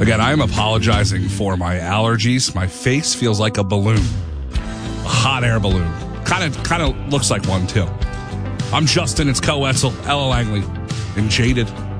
Again, I am apologizing for my allergies. My face feels like a balloon. A hot air balloon. Kind of looks like one, too. I'm Justin. It's Co Wetzel, Ella Langley, and Jaded.